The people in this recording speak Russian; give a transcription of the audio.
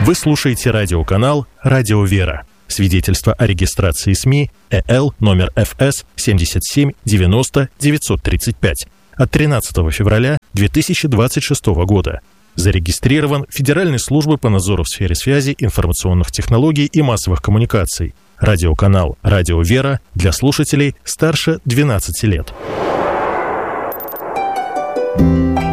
Вы слушаете радиоканал «Радио Вера». Свидетельство о регистрации СМИ ЭЛ номер ФС 77 90 935 от 13 февраля 2026 года. Зарегистрирован Федеральной службой по надзору в сфере связи, информационных технологий и массовых коммуникаций. Радиоканал «Радио Вера» для слушателей старше 12 лет.